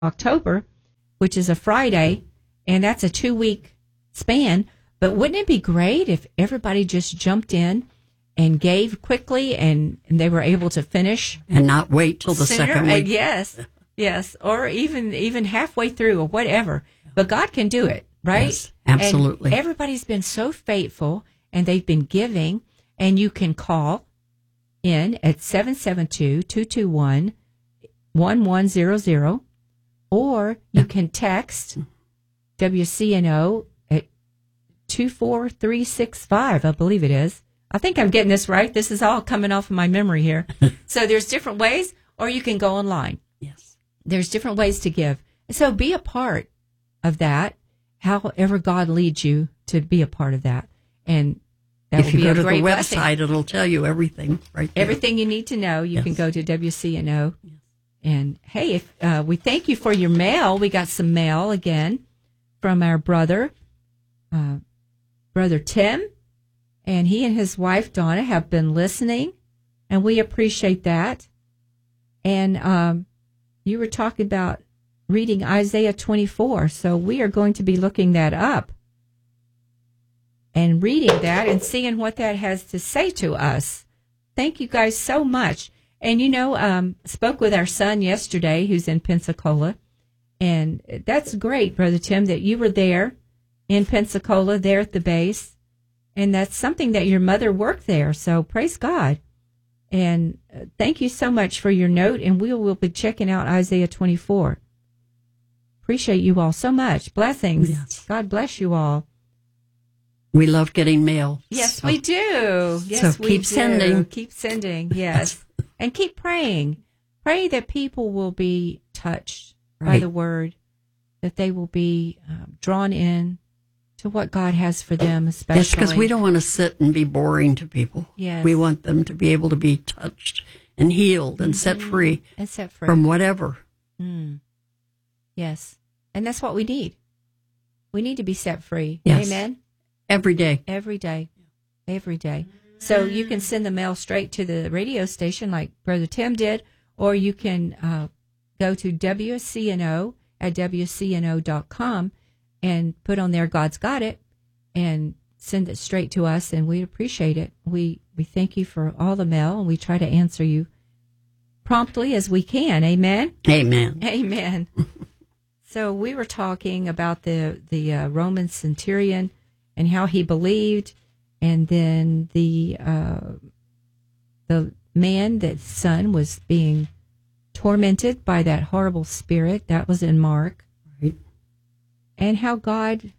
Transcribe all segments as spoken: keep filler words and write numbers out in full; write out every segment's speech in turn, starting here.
October, which is a Friday, and that's a two-week span. But wouldn't it be great if everybody just jumped in and gave quickly and, and they were able to finish? And not wait till the sooner? second week. Uh, yes, yes, or even even halfway through or whatever. But God can do it, right? Yes, absolutely. And everybody's been so faithful, and they've been giving, and you can call in at seven seven two, two two one, one one zero zero, or you can text W C N O at two four three six five, I believe it is. I think I'm getting this right. This is all coming off of my memory here. So there's different ways, or you can go online. Yes. There's different ways to give. So be a part of that, however God leads you to be a part of that. And that if will you be go a to great the blessing. website, it'll tell you everything right there. Everything you need to know, you Yes. can go to W C N O. Yes. And hey, if uh, we thank you for your mail. We got some mail again from our brother, uh, brother Tim, and he and his wife Donna have been listening, and we appreciate that. And um, you were talking about reading Isaiah twenty-four, so we are going to be looking that up and reading that and seeing what that has to say to us. Thank you guys so much. And, you know, um, spoke with our son yesterday who's in Pensacola. And that's great, Brother Tim, that you were there in Pensacola, there at the base. And that's something that your mother worked there. So praise God. And uh, thank you so much for your note. And we will be checking out Isaiah twenty-four. Appreciate you all so much. Blessings. Yes. God bless you all. We love getting mail. Yes, so. we do. Yes, so we keep do. sending. Keep sending. Yes. And keep praying. Pray that people will be touched right. by the word, that they will be um, drawn in to what God has for them, especially. Yes, because we don't want to sit and be boring to people. Yes. We want them to be able to be touched and healed and mm-hmm. set free. And set free. From whatever. Mm. Yes. And that's what we need. We need to be set free. Yes. Amen? Every day. Every day. Every day. So you can send the mail straight to the radio station like Brother Tim did, or you can uh, go to W C N O at W C N O dot com and put on there God's Got It and send it straight to us, and we appreciate it. We we thank you for all the mail, and we try to answer you promptly as we can. Amen? Amen. Amen. So we were talking about the, the uh, Roman centurion and how he believed. And then the uh, the man, that son, was being tormented by that horrible spirit. That was in Mark. Right. And how God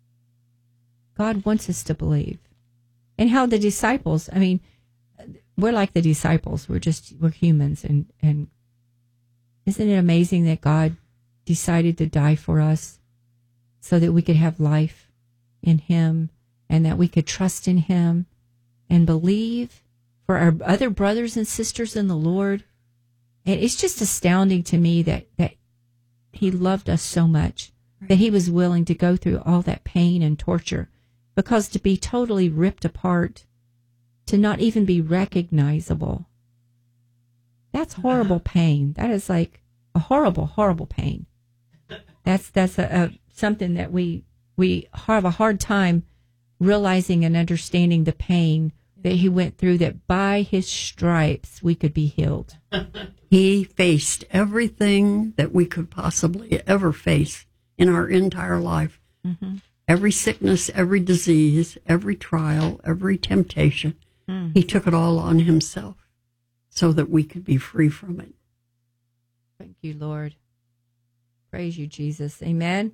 God wants us to believe. And how the disciples, I mean, we're like the disciples. We're just, we're humans. And, and isn't it amazing that God decided to die for us so that we could have life in him? And that we could trust in him and believe for our other brothers and sisters in the Lord. And it's just astounding to me that, that he loved us so much, right. that he was willing to go through all that pain and torture. Because to be totally ripped apart, to not even be recognizable, that's horrible pain. That is like a horrible, horrible pain. That's that's a, a something that we we have a hard time realizing and understanding the pain that he went through, that by his stripes we could be healed. He faced everything that we could possibly ever face in our entire life. Mm-hmm. Every sickness, every disease, every trial, every temptation. Mm. He took it all on himself so that we could be free from it. Thank you, Lord. Praise you, Jesus. Amen.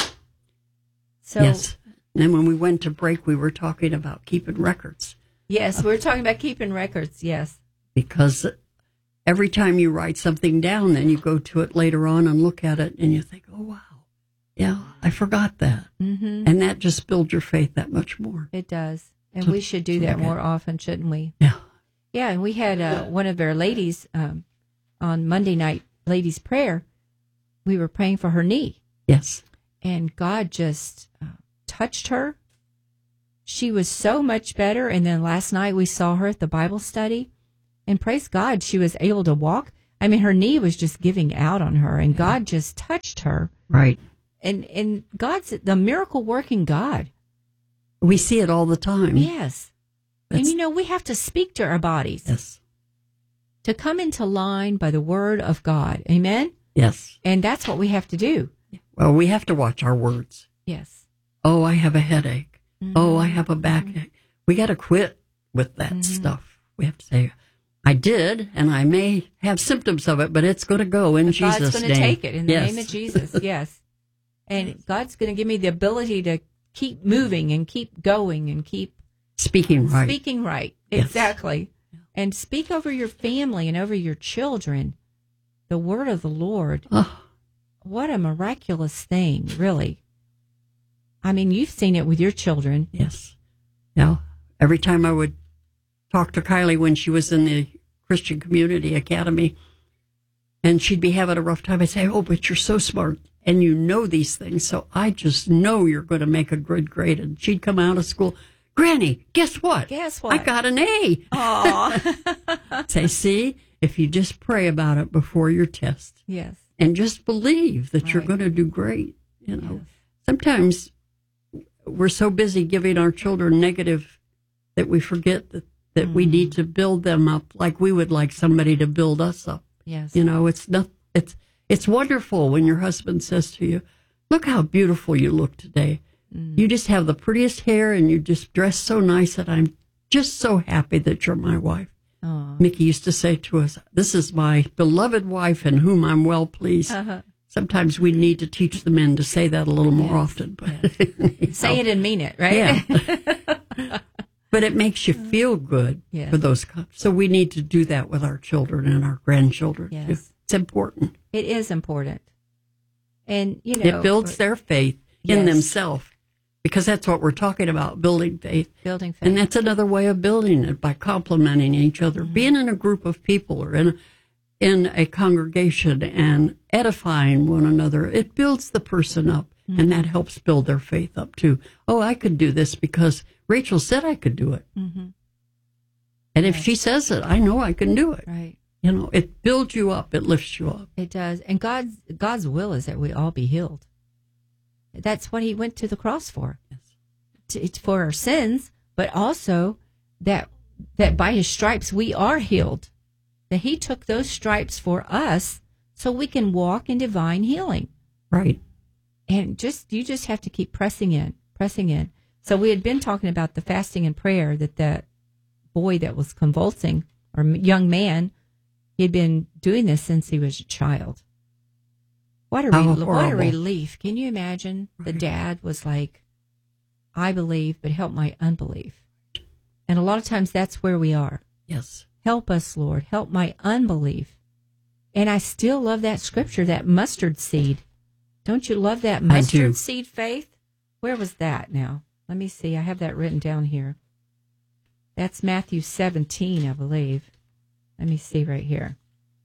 So, yes. And then when we went to break, we were talking about keeping records. Yes, we were talking about keeping records, yes. Because every time you write something down, then you go to it later on and look at it, and you think, oh, wow, yeah, I forgot that. Mm-hmm. And that just builds your faith that much more. It does. And so, we should do that more often, shouldn't we? Yeah. Yeah, and we had uh, one of our ladies um, on Monday night, ladies' prayer. We were praying for her knee. Yes. And God just uh, touched her. She was so much better. And then last night we saw her at the Bible study. And praise God, she was able to walk. I mean, her knee was just giving out on her, and God just touched her. Right. And and God's the miracle working God. We see it all the time. Yes. That's, and you know, we have to speak to our bodies. Yes. To come into line by the word of God. Amen? Yes. And that's what we have to do. Well, we have to watch our words. Yes. Oh, I have a headache. Mm-hmm. Oh, I have a backache. We got to quit with that mm-hmm. stuff. We have to say, I did, and I may have symptoms of it, but it's going to go in but Jesus' name. God's going to take it in the yes. name of Jesus. Yes. And God's going to give me the ability to keep moving and keep going and keep speaking right. Speaking right. Yes. Exactly. And speak over your family and over your children the word of the Lord. Oh. What a miraculous thing, really. I mean, you've seen it with your children. Yes. Now, every time I would talk to Kylie when she was in the Christian Community Academy, and she'd be having a rough time, I'd say, oh, but you're so smart, and you know these things, so I just know you're going to make a good grade. And she'd come out of school, Granny, guess what? Guess what? I got an A. Aw. Say, see, if you just pray about it before your test. Yes. And just believe that right. you're going to do great. You know, yes. Sometimes we're so busy giving our children negative that we forget that, that mm-hmm. we need to build them up like we would like somebody to build us up. Yes. You know, it's not, it's, it's wonderful when your husband says to you, look how beautiful you look today. Mm. You just have the prettiest hair and you just dress so nice that I'm just so happy that you're my wife. Aww. Mickey used to say to us, this is my beloved wife in whom I'm well pleased. Uh-huh. Sometimes we need to teach the men to say that a little more yes. often. But yes. you know. Say it and mean it, right? Yeah. But it makes you feel good yes. for those cups. So we need to do that with our children and our grandchildren. Yes. Too. It's important. It is important. And, you know. It builds for, their faith yes. in themselves. Because that's what we're talking about, building faith. Building faith. And that's another way of building it, by complimenting each other. Mm-hmm. Being in a group of people or in a, in a congregation and edifying one another, it builds the person up. Mm-hmm. And that helps build their faith up, too. Oh, I could do this because Rachel said I could do it. Mm-hmm. And if right. she says it, I know I can do it. Right. You know, it builds you up. It lifts you up. It does. And God's, God's will is that we all be healed. That's what he went to the cross for. Yes. It's for our sins, but also that that by his stripes we are healed. That he took those stripes for us so we can walk in divine healing. Right. And just you just have to keep pressing in, pressing in. So we had been talking about the fasting and prayer that that boy that was convulsing, or young man, he had been doing this since he was a child. What a, re- what a relief. Can you imagine? Right. The dad was like, I believe, but help my unbelief. And a lot of times that's where we are. Yes. Help us, Lord. Help my unbelief. And I still love that scripture, that mustard seed. Don't you love that mustard seed faith? Where was that now? Let me see. I have that written down here. That's Matthew seventeen, I believe. Let me see right here.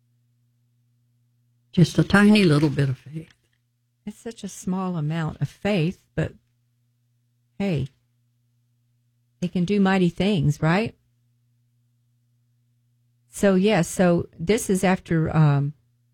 Just a tiny little bit of faith. It's such a small amount of faith, but hey, it can do mighty things, right? So, yes, yeah, so this is after um,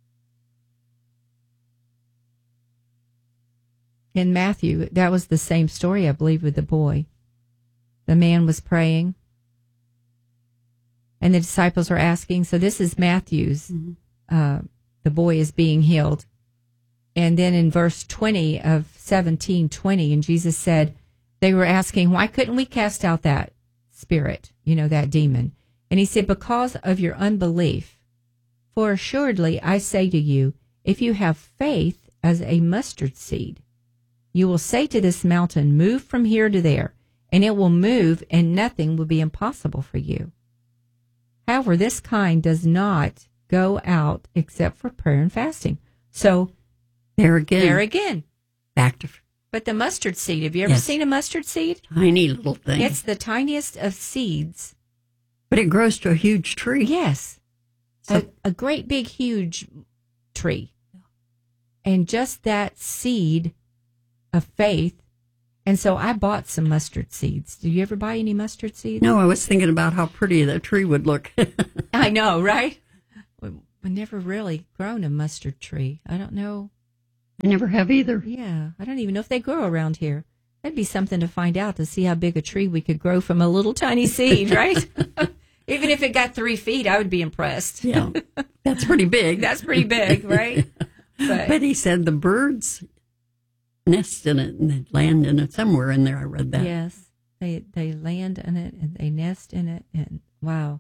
in Matthew, that was the same story, I believe, with the boy. The man was praying, and the disciples are asking. So this is Matthew's. Mm-hmm. Uh, the boy is being healed. And then in verse twenty of seventeen twenty, and Jesus said, they were asking, why couldn't we cast out that spirit, you know, that demon? And he said, because of your unbelief. For assuredly, I say to you, if you have faith as a mustard seed, you will say to this mountain, move from here to there, and it will move, and nothing will be impossible for you. However, this kind does not go out except for prayer and fasting. So, there again. There again. Back to. But the mustard seed, have you ever yes. seen a mustard seed? Tiny little thing. It's the tiniest of seeds. But it grows to a huge tree. Yes. So, a, a great big huge tree. And just that seed of faith. And so I bought some mustard seeds. Did you ever buy any mustard seeds? No, I was thinking about how pretty that tree would look. I know, right? I've never really grown a mustard tree. I don't know. I never have either. Yeah, I don't even know if they grow around here. That'd be something to find out, to see how big a tree we could grow from a little tiny seed, right? Even if it got three feet, I would be impressed. Yeah, that's pretty big. That's pretty big, right? But, but he said the birds nest in it and they land in it somewhere in there. I read that. Yes, they they land in it and they nest in it, and wow,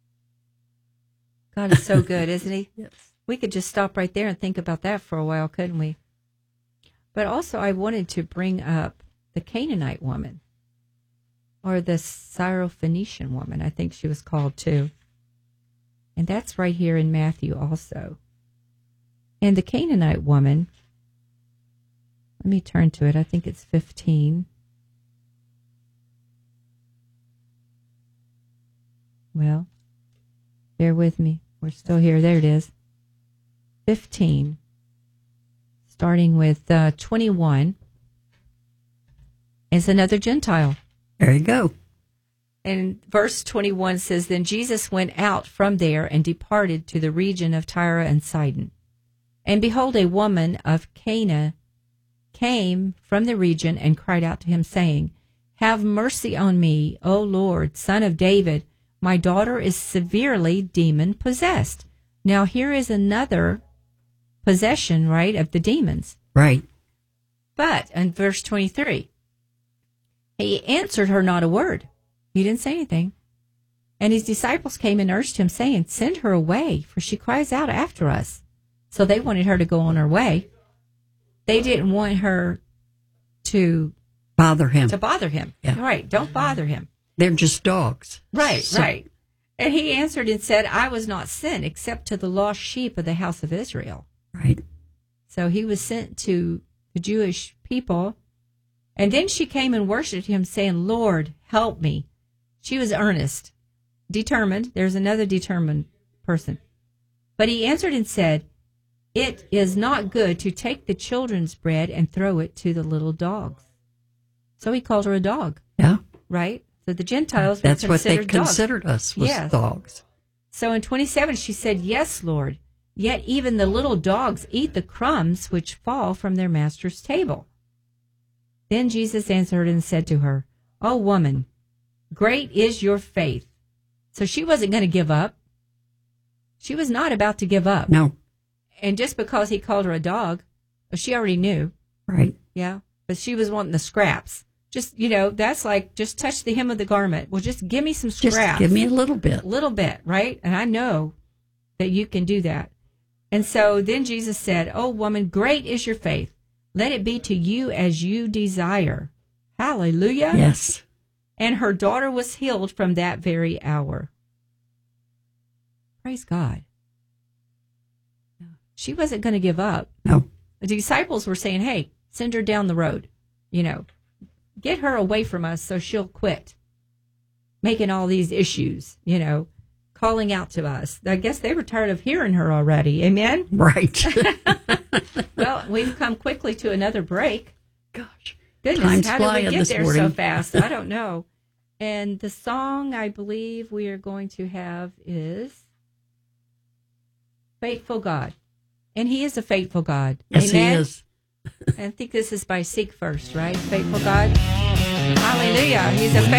God is so good, isn't He? Yes. We could just stop right there and think about that for a while, couldn't we? But also, I wanted to bring up the Canaanite woman, or the Syrophoenician woman, I think she was called too. And that's right here in Matthew also. And the Canaanite woman, let me turn to it. I think it's fifteen. Well, bear with me. We're still here. There it is. fifteen. Starting with uh, twenty-one. It's another Gentile. There you go. And verse twenty-one says, Then Jesus went out from there and departed to the region of Tyre and Sidon. And behold, a woman of Cana came from the region and cried out to him, saying, Have mercy on me, O Lord, Son of David. My daughter is severely demon-possessed. Now here is another possession, right, of the demons. Right. But in verse twenty-three, he answered her not a word. He didn't say anything. And his disciples came and urged him, saying, Send her away, for she cries out after us. So they wanted her to go on her way. They didn't want her to bother him. To bother him. Yeah. Right. Don't bother him. They're just dogs. Right, So- right. And he answered and said, I was not sent except to the lost sheep of the house of Israel. Right. So he was sent to the Jewish people. And then she came and worshipped him, saying, Lord, help me. She was earnest, determined. There's another determined person. But he answered and said, It is not good to take the children's bread and throw it to the little dogs. So he called her a dog, Yeah. right? So the Gentiles That's were what they considered dogs. considered us, was Yes. dogs. So in twenty-seven, she said, Yes, Lord, yet even the little dogs eat the crumbs which fall from their master's table. Then Jesus answered and said to her, O woman, great is your faith. So she wasn't going to give up. She was not about to give up. No. And just because he called her a dog, she already knew. Right. Yeah. But she was wanting the scraps. Just, you know, that's like, just touch the hem of the garment. Well, just give me some Just scraps. give me a little bit. A little bit, right? And I know that you can do that. And so then Jesus said, O woman, great is your faith. Let it be to you as you desire. Hallelujah. Yes. And her daughter was healed from that very hour. Praise God. She wasn't going to give up. No. The disciples were saying, hey, send her down the road. You know, get her away from us so she'll quit making all these issues, you know, calling out to us. I guess they were tired of hearing her already. Amen? Right. Well, we've come quickly to another break. Gosh. Goodness, Time's how did we flying get this there morning. so fast? I don't know. And the song I believe we are going to have is Faithful God. And he is a faithful God. Yes, Amen? he is. I think this is by Seek First, right? Faithful God. Hallelujah. He's a faithful